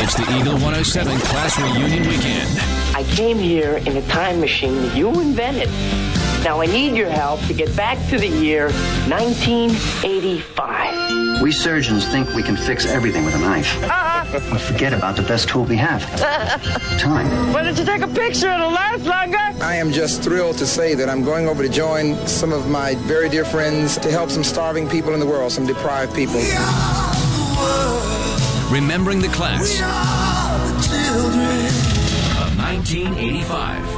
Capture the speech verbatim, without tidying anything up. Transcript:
It's the Eagle one oh seven Class Reunion Weekend. I came here in a time machine that you invented. Now I need your help to get back to the year nineteen eighty-five. We surgeons think we can fix everything with a knife. Uh-huh. But forget about the best tool we have. Time. Why don't you take a picture? It'll last longer. I am just thrilled to say that I'm going over to join some of my very dear friends to help some starving people in the world, some deprived people. Remembering the class of nineteen eighty-five.